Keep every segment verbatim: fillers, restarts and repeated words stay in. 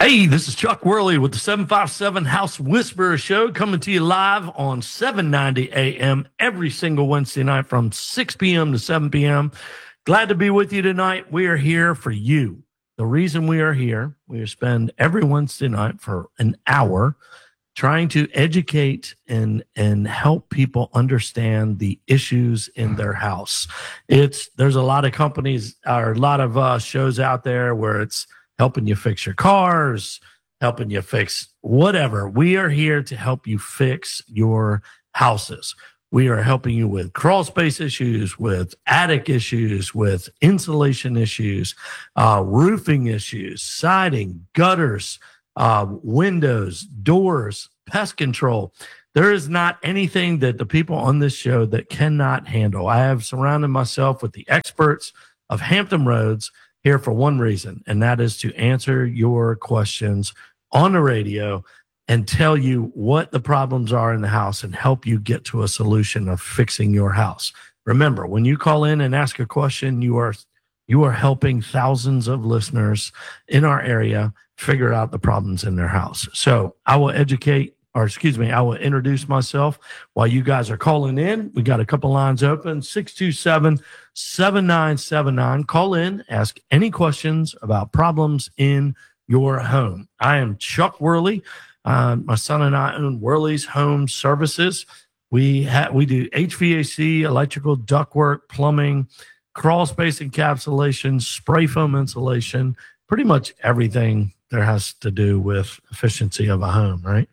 Hey, this is Chuck Worley with the seven five seven House Whisperer Show, coming to you live on seven ninety A M every single Wednesday night from six p.m. to seven p.m. Glad to be with you tonight. We are here for you. The reason we are here, we spend every Wednesday night for an hour trying to educate and and help people understand the issues in their house. It's there's a lot of companies or a lot of uh, shows out there where it's helping you fix your cars, helping you fix whatever. We are here to help you fix your houses. We are helping you with crawl space issues, with attic issues, with insulation issues, uh, roofing issues, siding, gutters, uh, windows, doors, pest control. There is not anything that the people on this show that cannot handle. I have surrounded myself with the experts of Hampton Roads here for one reason, and that is to answer your questions on the radio and tell you what the problems are in the house and help you get to a solution of fixing your house. Remember, when you call in and ask a question, you are you are helping thousands of listeners in our area figure out the problems in their house. So I will educate, or excuse me, I will introduce myself while you guys are calling in. We got a couple lines open, six two seven, seven nine seven nine. Call in, ask any questions about problems in your home. I am Chuck Worley. Uh, my son and I own Worley's Home Services. We ha- we do H V A C, electrical, ductwork, plumbing, crawl space encapsulation, spray foam insulation, pretty much everything there has to do with efficiency of a home, right?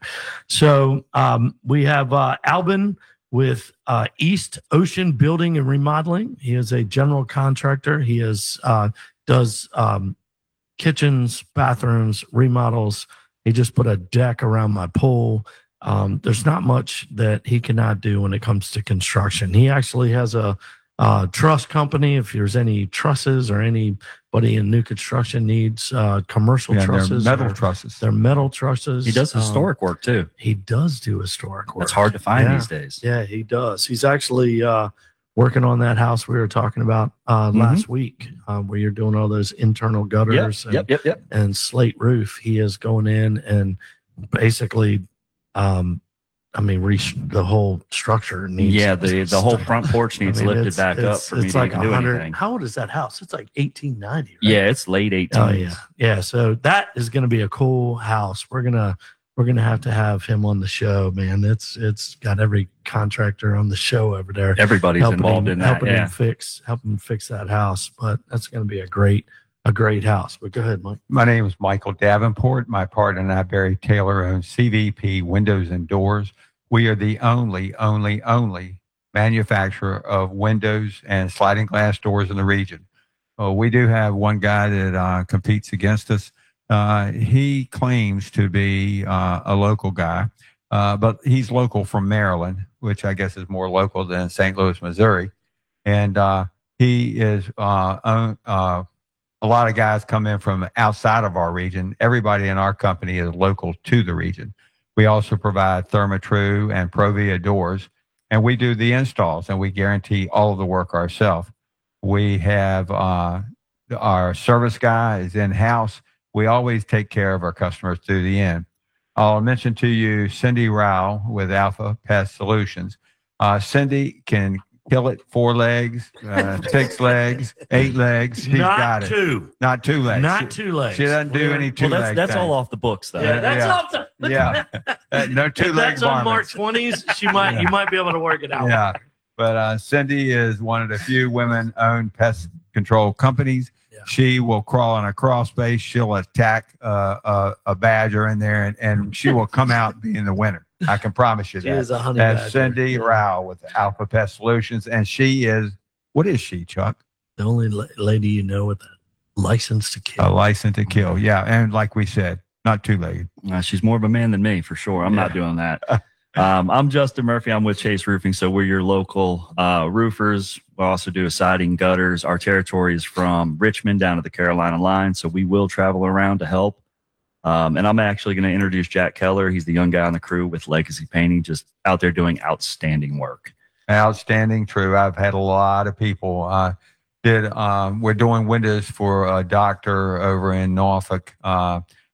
So um, we have uh, Albin with uh, East Ocean Building and Remodeling. He is a general contractor. He is uh, does um, kitchens, bathrooms, remodels. He just put a deck around my pool. Um, there's not much that he cannot do when it comes to construction. He actually has a uh, truss company. If there's any trusses or anybody in new construction needs uh, commercial yeah, trusses, they're metal trusses. They're metal trusses. He does historic um, work too. He does do historic work. That's hard to find yeah. these days. Yeah, he does. He's actually uh, working on that house we were talking about uh, mm-hmm. last week, uh, where you're doing all those internal gutters yep, and, yep, yep, yep. and slate roof. He is going in and basically, um, I mean, re- the whole structure needs. Yeah, the the whole front porch needs I mean, lifted back up for me it's to like do anything. How old is that house? It's like eighteen ninety. Right? Yeah, it's late eighteen. Oh yeah, yeah. So that is going to be a cool house. We're gonna we're gonna have to have him on the show, man. It's it's got every contractor on the show over there. Everybody's involved him, in that. Helping yeah. him fix, helping him fix that house. But that's going to be a great a great house. But go ahead, Mike. My name is Michael Davenport. My partner and I, Barry Taylor, own C V P Windows and Doors. We are the only, only, only manufacturer of windows and sliding glass doors in the region. Uh, we do have one guy that uh, competes against us. Uh, he claims to be uh, a local guy, uh, but he's local from Maryland, which I guess is more local than Saint Louis, Missouri. And uh, he is, uh, own, uh, a lot of guys come in from outside of our region. Everybody in our company is local to the region. We also provide Therma-Tru and Provia doors, and we do the installs, and we guarantee all of the work ourselves. We have uh, our service guy is in-house. We always take care of our customers through the end. I'll mention to you Cindy Rao with Alpha Pest Solutions. Uh, Cindy can kill it four legs, uh, six legs, eight legs. She's Not got it. two. Not two legs. Not she, two legs. She doesn't do well, any two well, that's, legs. That's thing. all off the books, though. Yeah, that's yeah. off the. Yeah, uh, no two if leg that's on Mark varmints. twenties. She might. Yeah. You might be able to work it out. Yeah, but uh, Cindy is one of the few women-owned pest control companies. Yeah. She will crawl in a crawl space. She'll attack uh, a, a badger in there, and, and she will come out being the winner. I can promise you She that. is a honey That's badger. Cindy Yeah. Rao with Alpha Pest Solutions, and she is, what is she, Chuck? The only la- lady you know with a license to kill. A license to kill, yeah. And like we said, not two-legged. Uh, she's more of a man than me, for sure. I'm Yeah. not doing that. um, I'm Justin Murphy. I'm with Chase Roofing, so we're your local uh, roofers. We also do siding, gutters. Our territory is from Richmond down to the Carolina line, so we will travel around to help. Um, and I'm actually going to introduce Jack Keller. He's the young guy on the crew with Legacy Painting, just out there doing outstanding work. Outstanding, true. I've had a lot of people. Uh, did um, we're doing windows for a doctor over in Norfolk. Uh,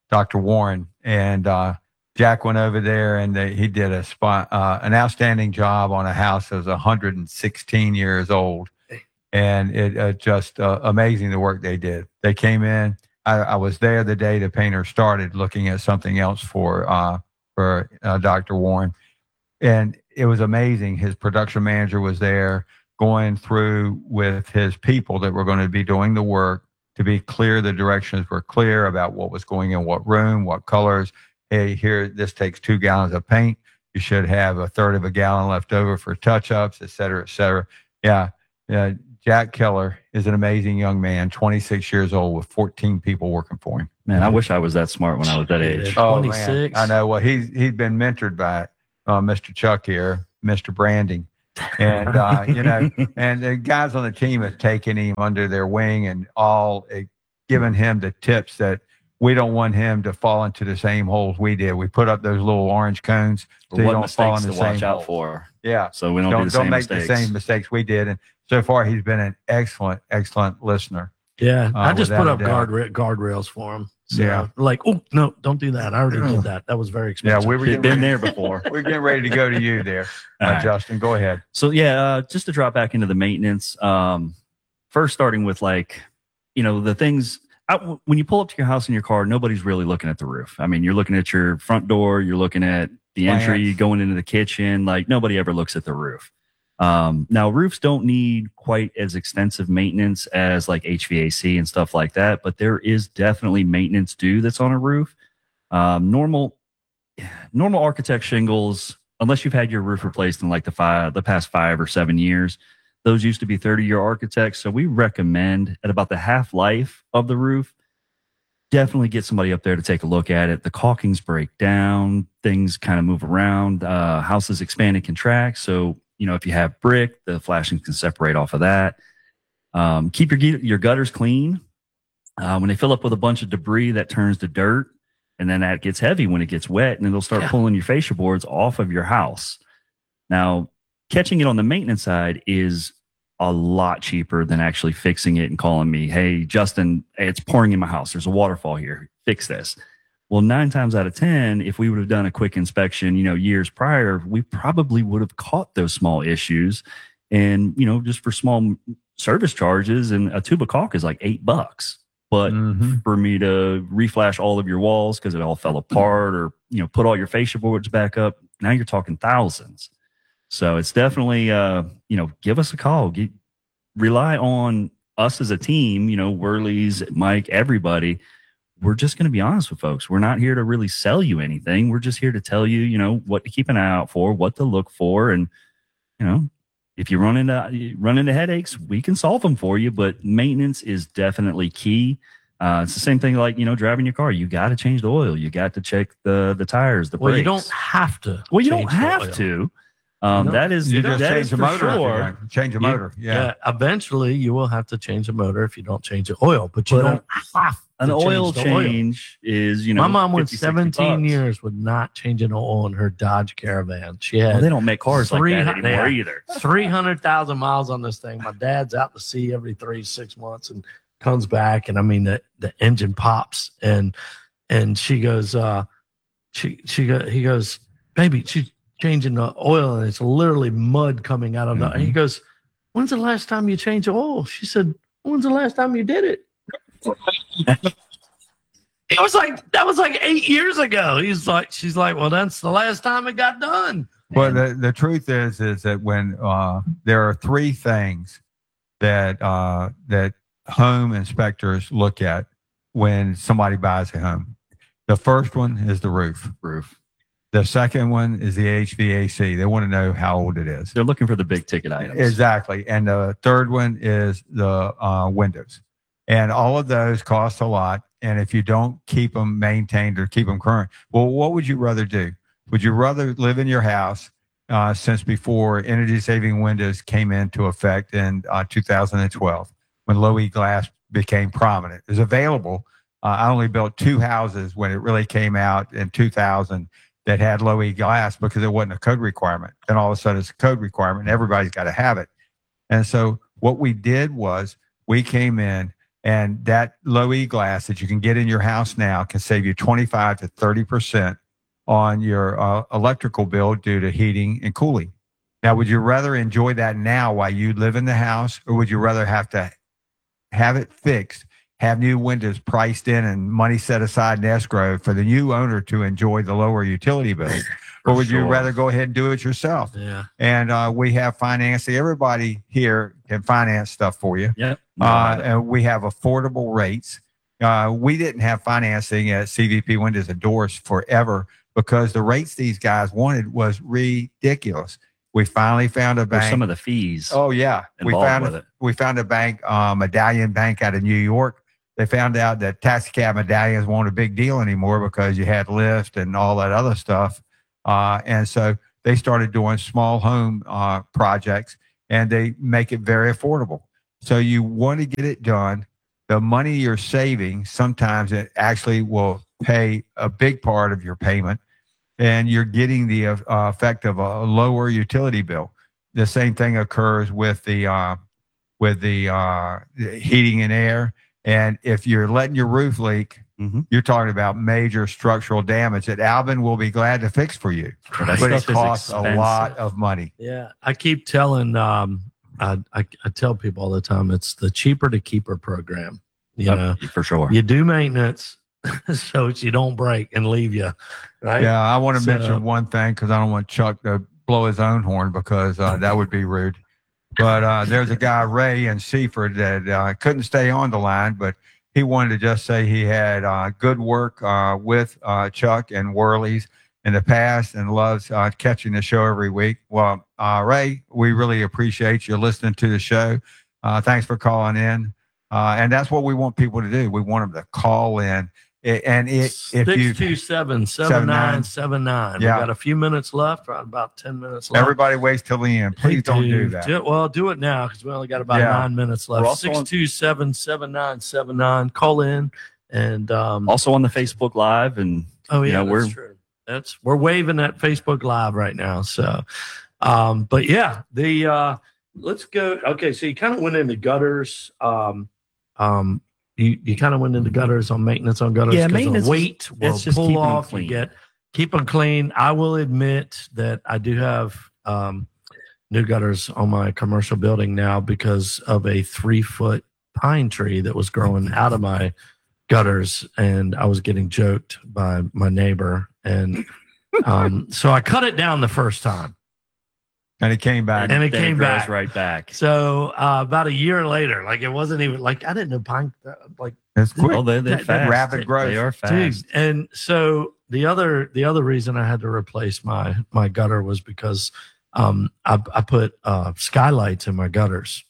Doctor Warren, and uh, Jack went over there, and they, he did a spot, uh, an outstanding job on a house that was one hundred sixteen years old, and it uh, just uh, amazing the work they did. They came in. I, I was there the day the painter started, looking at something else for uh, for uh, Doctor Warren, and it was amazing. His production manager was there, going through with his people that were going to be doing the work to be clear. The directions were clear about what was going in what room, what colors. Hey, here, this takes two gallons of paint. You should have a third of a gallon left over for touch-ups, et cetera, et cetera. Yeah, yeah. Jack Keller is an amazing young man, twenty-six years old, with fourteen people working for him. Man, I wish I was that smart when I was that age. Oh, twenty-six. man. I know. Well, he's he's been mentored by uh, Mister Chuck here, Mister Branding. And, uh, you know, and the guys on the team have taken him under their wing and all uh, given him the tips that we don't want him to fall into the same holes we did. We put up those little orange cones so what you don't fall in mistakes the to watch same out holes. for. Yeah. So we don't, Don't, do the don't same make mistakes. the same mistakes we did. And so far, he's been an excellent, excellent listener. Yeah, Uh, I just without put a up doubt. guard guardrails for him. So, Yeah. like, oh no, don't do that. I already did that. That was very Yeah, expensive. we were We've getting been ready, there before. we're getting ready to go to you there, uh, All right. Justin. Go ahead. So yeah, uh, just to drop back into the maintenance. Um, first, starting with like, you know, the things out, when you pull up to your house in your car, nobody's really looking at the roof. I mean, you're looking at your front door, you're looking at the entry, Plants. going into the kitchen. Like nobody ever looks at the roof. Um, now roofs don't need quite as extensive maintenance as like H V A C and stuff like that, but there is definitely maintenance due that's on a roof. Um, normal, normal architect shingles, unless you've had your roof replaced in like the five, the past five or seven years, those used to be thirty year architects. So we recommend at about the half life of the roof, definitely get somebody up there to take a look at it. The caulkings break down, things kind of move around, uh, houses expand and contract. So, you know, if you have brick, the flashings can separate off of that. Um, keep your, your gutters clean. Uh, when they fill up with a bunch of debris, that turns to dirt. And then that gets heavy when it gets wet, and it'll start Yeah. pulling your fascia boards off of your house. Now, catching it on the maintenance side is a lot cheaper than actually fixing it and calling me, hey, Justin, it's pouring in my house. There's a waterfall here. Fix this. Well, nine times out of ten, if we would have done a quick inspection, you know, years prior, we probably would have caught those small issues. And, you know, just for small service charges, and a tube of caulk is like eight bucks. But Mhm. for me to reflash all of your walls because it all fell apart, or, you know, put all your fascia boards back up, now you're talking thousands. So it's definitely, uh, you know, give us a call. Get, rely on us as a team, you know, Worley's, Mike, everybody. We're just going to be honest with folks. We're not here to really sell you anything. We're just here to tell you, you know, what to keep an eye out for, what to look for. And, you know, if you run into, you run into headaches, we can solve them for you. But maintenance is definitely key. Uh, it's the same thing like, you know, driving your car. You got to change the oil. You got to check the the tires, the well, brakes. you don't have to. Well, you don't change the have oil. to. Um, No, that is You just that change is the for motor. if you're sure. gonna Change the You- motor. Yeah. Yeah. Eventually, you will have to change the motor if you don't change the oil, but you But don't have An to oil change the oil. change is, you know, My mom went fifty, sixty seventeen bucks. years with not changing the oil in her Dodge Caravan. She had Well, they don't make cars like Three that hun- anymore yeah. either. three hundred thousand miles on this thing. My dad's out to sea every three, six months and comes back. And I mean, the, the engine pops and, and she goes, uh, she, she go, he goes, baby, she's changing the oil and it's literally mud coming out of the, and he goes, when's the last time you changed the oil? She said, when's the last time you did it? It was like, that was like eight years ago. He's like, she's like, well, that's the last time it got done. Well, the, the truth is, is that when uh, there are three things that uh, that home inspectors look at when somebody buys a home. The first one is the roof. Roof. The second one is the H V A C. They want to know how old it is. They're looking for the big ticket items. Exactly. And the third one is the uh, windows. And all of those cost a lot. And if you don't keep them maintained or keep them current, well, what would you rather do? Would you rather live in your house uh, since before energy saving windows came into effect in uh, two thousand twelve when low E glass became prominent? It was available. Uh, I only built two houses when it really came out in two thousand that had low E glass because it wasn't a code requirement. Then all of a sudden it's a code requirement and everybody's got to have it. And so what we did was we came in And that low E glass that you can get in your house now can save you twenty-five to thirty percent on your uh, electrical bill due to heating and cooling. Now, would you rather enjoy that now while you live in the house, or would you rather have to have it fixed, have new windows priced in and money set aside in escrow for the new owner to enjoy the lower utility bill? Or would sure. you rather go ahead and do it yourself? Yeah. And uh, we have financing. Everybody here can finance stuff for you. Yep. Uh, and we have affordable rates. Uh, we didn't have financing at C V P Windows and Doors forever because the rates these guys wanted was ridiculous. We finally found a bank. There's some of the fees. Oh yeah, we involved found with a, it. we found a bank, uh, Medallion Bank out of New York. They found out that taxi cab medallions weren't a big deal anymore because you had Lyft and all that other stuff. Uh, and so they started doing small home uh, projects, and they make it very affordable. So you want to get it done. The money you're saving, sometimes it actually will pay a big part of your payment, and you're getting the uh, effect of a lower utility bill. The same thing occurs with the uh, with the, uh, the heating and air. And if you're letting your roof leak, Mm-hmm. you're talking about major structural damage that Albin will be glad to fix for you. That But it stuff is costs a expensive. lot of money. Yeah. I keep telling, um, I, I, I tell people all the time, it's the cheaper to keeper program. You Yep, know, for sure. you do maintenance so you don't break and leave you. Right. Yeah, I want to So- mention one thing because I don't want Chuck to blow his own horn because uh, that would be rude. But uh, there's a guy, Ray in Seaford, that uh, couldn't stay on the line, but he wanted to just say he had uh, good work uh, with uh, Chuck and Worley's in the past and loves uh, catching the show every week. Well, uh, Ray, we really appreciate you listening to the show. Uh, thanks for calling in. Uh, and that's what we want people to do. We want them to call in. It, and it, if you, six two seven, seven nine seven nine. Yeah. We got a few minutes left, right about ten minutes left. everybody waits till the end. Please don't do that. Do, well, do it now because we only got about Yeah. nine minutes We're left. also on- six two seven, seven nine seven nine. Call in. And um, Also on the Facebook Live, and oh, yeah, you know, that's we're- true. That's we're waving at Facebook Live right now. So, um, but yeah, the uh, let's go. Okay, so you kind of went into gutters. Um, um, you you kind of went into gutters on maintenance on gutters. Yeah, 'cause of maintenance is- weight will it's just pull keeping them off. You clean. get keep them clean. I will admit that I do have um, new gutters on my commercial building now because of a three foot pine tree that was growing out of my gutters, and I was getting joked by my neighbor, and um, so I cut it down the first time. And it came back. And it then came grows back. right back. So uh, about a year later, like it wasn't even like I didn't know pine like It's quick. Oh, they, they're That- that fast. rapid growth. They are dude. fast. And so the other the other reason I had to replace my my gutter was because um, I, I put uh, skylights in my gutters.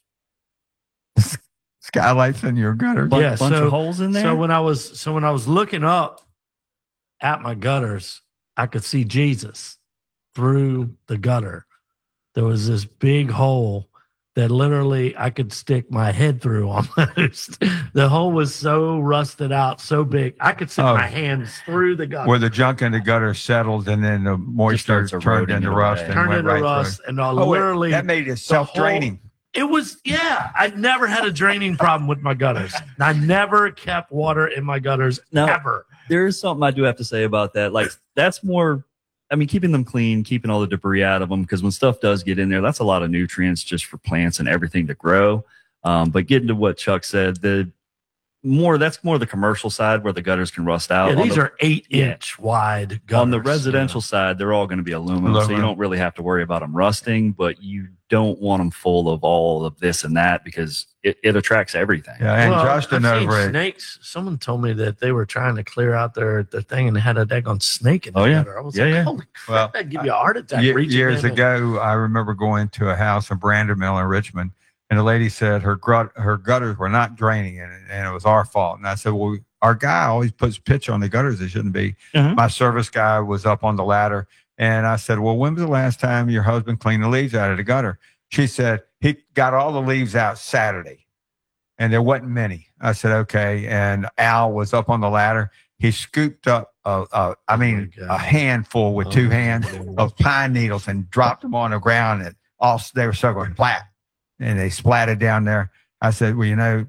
Skylights in your gutter. Bunch, Yeah, bunch so- of holes in there. So when I was so when I was looking up at my gutters, I could see Jesus through the gutter. There was this big hole that literally I could stick my head through almost. The hole was so rusted out, so big, I could stick Oh. my hands through the gutter. Where the junk in the gutter settled and then the moisture starts turned eroding into it rust away. and turned went into right rust, and I through. Oh, it- literally that made it self-draining. it was, yeah. I never had a draining problem with my gutters. I never kept water in my gutters No. ever. There is something I do have to say about that. Like that's more, I mean, keeping them clean, keeping all the debris out of them, because when stuff does get in there, that's a lot of nutrients just for plants and everything to grow. Um, but getting to what Chuck said, the more that's more the commercial side where the gutters can rust out. Yeah, On these the- are eight Yeah. inch wide gutters. on the residential side, they're all going to be aluminum, so you Aluminum. don't really have to worry about them rusting. But you don't want them full of all of this and that because it, it attracts everything. Yeah, and Well, Justin I've seen over at snakes. Someone told me that they were trying to clear out their, their thing and they had a daggone snake in the Oh, yeah. gutter. I was Yeah, like, yeah. holy Well, crap, that'd give you a heart attack. Ye- reaching years in and- ago, I remember going to a house in Brandon Mill in Richmond, and the lady said her grut, her gutters were not draining, and, and it was our fault. And I said, well, our guy always puts pitch on the gutters. It shouldn't be. Mhm. My service guy was up on the ladder, and I said, well, when was the last time your husband cleaned the leaves out of the gutter? She said, he got all the leaves out Saturday, and there wasn't many. I said, okay. And Al was up on the ladder. He scooped up, a, a, I mean, Oh my God. a handful with two Oh, hands of pine needles and dropped them on the ground, and all they were so going flat, and they splattered down there. I said, well, you know,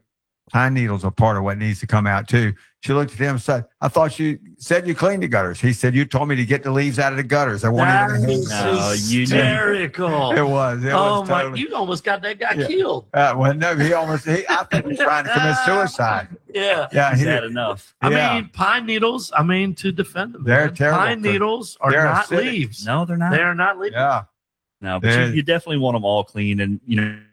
pine needles are part of what needs to come out too. She looked at him and said, I thought you said you cleaned the gutters. He said, you told me to get the leaves out of the gutters. I wanted That is No, you hysterical. It was. It oh was my! totally, You almost got that guy Yeah. killed. uh, well, no, he almost, he, I think he's trying to commit suicide. Yeah. Yeah. He's He, had enough. I Yeah. mean, pine needles. I mean, to defend them, They're man, terrible pine for- needles are they're not acidic. leaves. No, they're not. They are not leaves. yeah. No, but you, They're- you definitely want them all clean and, you know,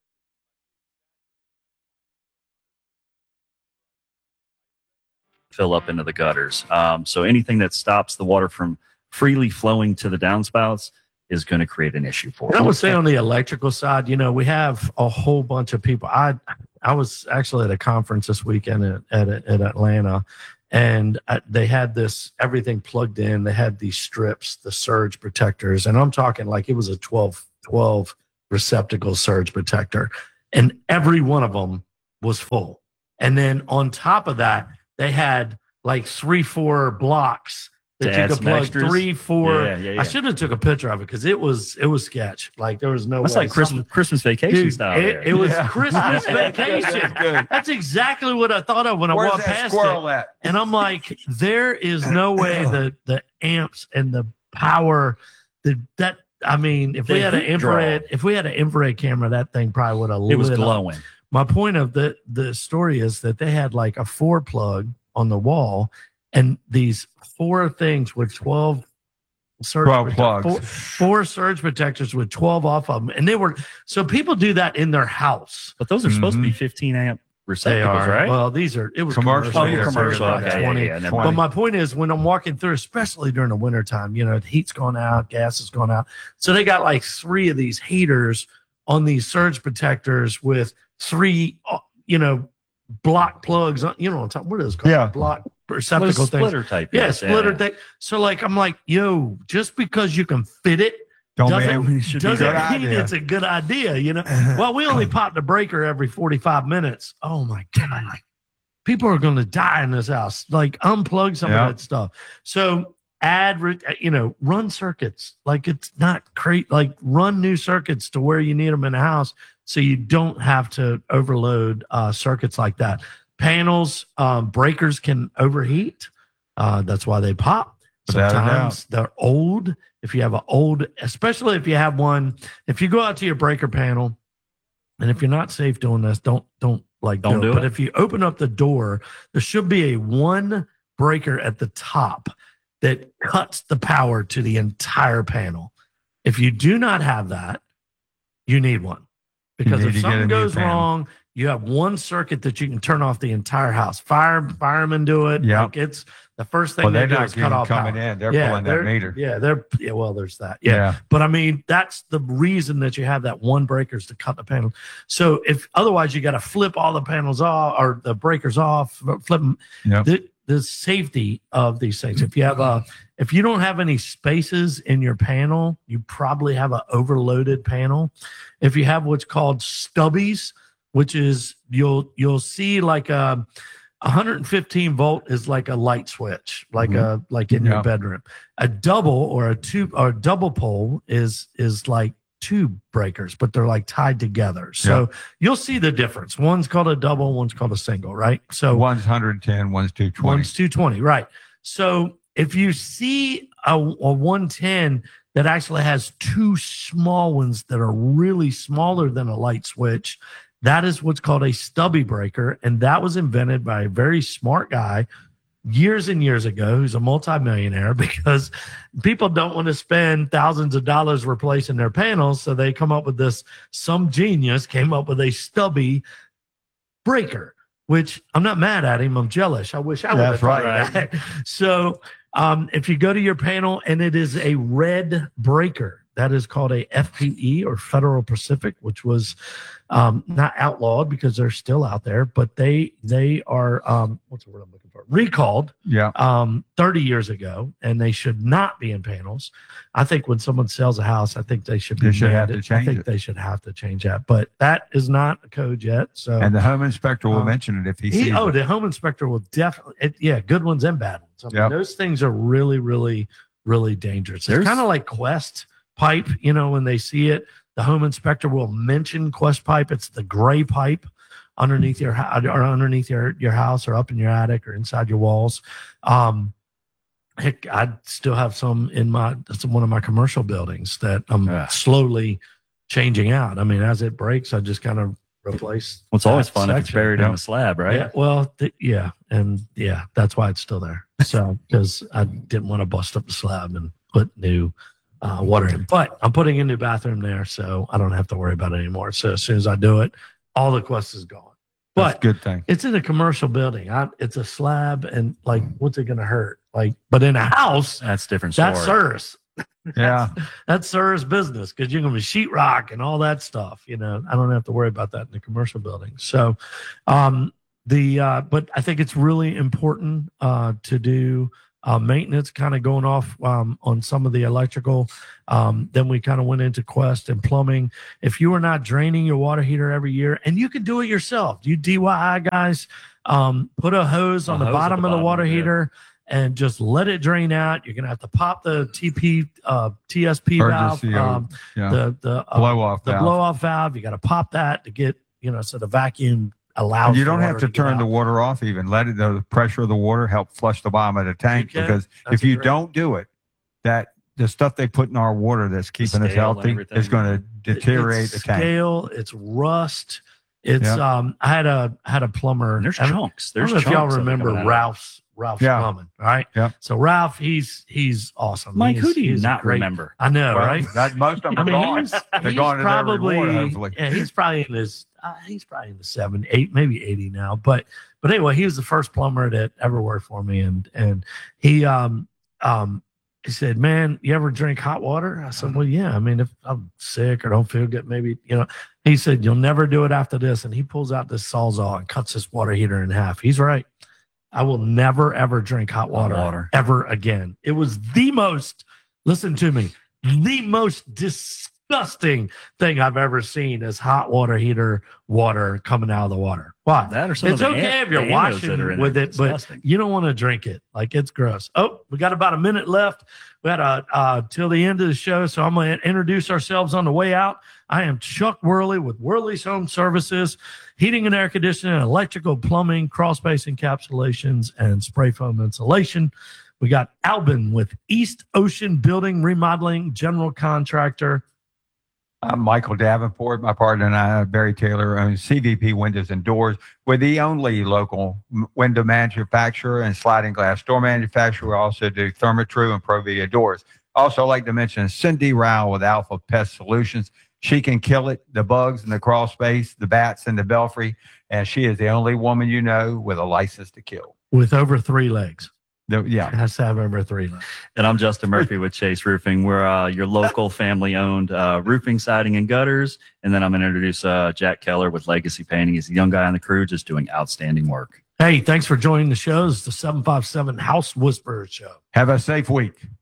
fill up into the gutters. Um, so anything that stops the water from freely flowing to the downspouts is going to create an issue for And I you. would say on the electrical side, you know, we have a whole bunch of people. I I was actually at a conference this weekend at at, at Atlanta, and I, they had this everything plugged in. They had these strips, the surge protectors, and I'm talking like it was a twelve, twelve receptacle surge protector, and every one of them was full. And then on top of that, they had like three, four blocks that To you add could some plug extras? three, four. Yeah, yeah, yeah. I should have took a picture of it because it was it was sketch. Like there was no That's way. like Christmas Something- Christmas vacation Dude, style. it, there. it was Yeah. Christmas That's vacation. good. That's exactly what I thought of when I Where's walked that past squirrel it. at? And I'm like, there is no way the the amps and the power the that I mean, if we The had an heat draw. infrared, if we had an infrared camera, that thing probably would have lit it was up. glowing. My point of the the story is that they had like a four plug on the wall, and these four things with twelve surge twelve protect- plugs. Four, four surge protectors with twelve off of them, and they were so people do that in their house. But those are supposed to be Mhm. fifteen amp They receptacles, are right? Well, these are it was Commercial. commercial. oh, yeah, you're commercial. Like Okay, yeah, twenty. yeah, never twenty. But mind. my point is, when I'm walking through, especially during the wintertime, you know, the heat's going out, gas is going out. So they got like three of these heaters on these surge protectors with three, uh, you know, block plugs. On, you know, what I'm talking- what is it called? Yeah. Block What is receptacle thing. splitter type. Yeah, yes, splitter thing. So like, I'm like, yo, just because you can fit it Don't doesn't, mean it should be doesn't good mean idea. it's a good idea, you know? Well, we only pop the breaker every forty-five minutes. Oh my God. People are going to die in this house. Like unplug some Yeah. of that stuff. So add, re- you know, run circuits. Like it's not great. Like run new circuits to where you need them in the house so you don't have to overload uh, circuits like that. Panels, um, breakers can overheat. Uh, that's why they pop. Without a Sometimes they're old. If you have an old, especially if you have one, if you go out to your breaker panel, and if you're not safe doing this, don't don't like Don't do But it. if you open up the door, there should be a one breaker at the top that cuts the power to the entire panel. If you do not have that, you need one. Because need if to get a something new goes panel. wrong, you have one circuit that you can turn off the entire house. Fire firemen do it. Yep. Like it's the first thing Well, they they're do not is cut getting off coming power. in. They're yeah, pulling that they're- meter. Yeah, they're yeah. Well, there's that. Yeah. Yeah. But I mean, that's the reason that you have that one breakers to cut the panel. So if otherwise you got to flip all the panels off or the breakers off, flip them. Yep. The, the safety of these things. If you have a, if you don't have any spaces in your panel, you probably have an overloaded panel. If you have what's called stubbies, which is you'll you'll see like a one hundred fifteen volt is like a light switch, like a like in your Yeah. bedroom. A double or a two or a double pole is is like two breakers, but they're like tied together. So you'll see the difference. One's called a double, one's called a single, right? So One's one hundred ten, one's two twenty. one's two twenty, right? So if you see a, a one ten that actually has two small ones that are really smaller than a light switch, that is what's called a stubby breaker. And that was invented by a very smart guy years and years ago who's a multimillionaire because people don't want to spend thousands of dollars replacing their panels. So they come up with this, some genius came up with a stubby breaker, which I'm not mad at him. I'm jealous. I wish I would have That's thought right. of that. So um, if you go to your panel and it is a red breaker, that is called a F P E or Federal Pacific, which was um, not outlawed because they're still out there, but they they are um, what's the word I'm looking for? Recalled Yeah. um, thirty years ago, and they should not be in panels. I think when someone sells a house, I think they should be. They should have to mandated. I change think it. they should have to change that, but that is not a code yet. So And the home inspector will Um, mention it if he, he, sees oh, it. the home inspector will definitely, it, yeah, good ones and bad ones. I mean, Yep. those things are really, really, really dangerous. It's There's- kind of like Quest pipe, you know, when they see it, the home inspector will mention Quest pipe. It's the gray pipe underneath your house or underneath your, your house or up in your attic or inside your walls. Um, heck, I still have some in my, some, one of my commercial buildings that I'm Yeah. slowly changing out. I mean, as it breaks, I just kind of replace. Well, it's always that fun if it's section. buried Yeah. in a slab, right? Yeah, well, th- yeah. And yeah, that's why it's still there. So, because I didn't want to bust up the slab and put new uh, water in. But I'm putting a new bathroom there, so I don't have to worry about it anymore. So as soon as I do it, all the quest is gone. That's But a good thing. it's in a commercial building. I, it's a slab, and like, what's it going to hurt? Like, but in a house, That's a different story. that's Cirrus. Yeah. That's Cirrus business because you're going to be sheetrock and all that stuff. You know, I don't have to worry about that in the commercial building. So, um, the uh, but I think it's really important uh, to do uh, maintenance, kind of going off um, on some of the electrical. Um, then we kind of went into Quest and plumbing. If you are not draining your water heater every year, and you can do it yourself, you D I Y guys, um, put a hose on A the hose at bottom the of the bottom, water yeah. heater. And just let it drain out. You're gonna have to pop the T P, uh, T S P valve, Emergency, um, yeah. the the uh, Blow off the valve. blow off valve. You got to pop that to get, you know, so the vacuum allows. And you the don't have water to get turn the out. water off even. Let it, the pressure of the water help flush the bottom of the tank. You can. Because That's if you great. don't do it, that the stuff they put in our water that's keeping us scale and healthy everything. is going to deteriorate it's the tank. Scale, it's rust. It's Yeah. um. I had a had a plumber. And there's I don't- chunks. I There's don't know if y'all chunks of it remember coming out of it. Ralph's Ralph's Yeah. plumbing, right? Yeah. So Ralph, he's he's awesome. Mike, He's- who do you he's a not great- remember? I know, Well, right? that, most of them I are mean, gone. he's, They're he's going to their probably reward, hopefully. yeah, he's probably in his uh, he's probably in the seven, eight, maybe eighty now. But but anyway, he was the first plumber that ever worked for me, and and he um um he said, "Man, you ever drink hot water?" I said, "Well, yeah. I mean, if I'm sick or don't feel good, maybe you know." He said, "You'll never do it after this," and he pulls out this Sawzall and cuts this water heater in half. He's right. I will never ever drink hot water, water. ever again. It was the most. Listen to me. The most disgusting thing I've ever seen is hot water heater water coming out of the water. Why? That or some It's of the okay an- if you're the anodes washing that are in with there. it, but Disgusting. you don't want to drink it. Like it's gross. Oh, we got about a minute left. We had a uh, till the end of the show, so I'm going to introduce ourselves on the way out. I am Chuck Worley with Worley's Home Services, heating and air conditioning, electrical, plumbing, crawl space encapsulations, and spray foam insulation. We got Albin with East Ocean Building Remodeling, general contractor. I'm Michael Davenport. My partner and I, Barry Taylor, own C V P Windows and Doors. We're the only local m- window manufacturer and sliding glass door manufacturer. We also do Therma-Tru and Provia doors. Also, I'd like to mention Cindy Rao with Alpha Pest Solutions. She can kill it, the bugs in the crawl space, the bats in the belfry, and she is the only woman you know with a license to kill. With over three legs. The, yeah. It has to have over three legs. And I'm Justin Murphy with Chase Roofing. We're uh, your local family-owned uh, roofing, siding, and gutters. And then I'm going to introduce uh, Jack Keller with Legacy Painting. He's a young guy on the crew just doing outstanding work. Hey, thanks for joining the show. It's the seven five seven House Whisperer Show. Have a safe week.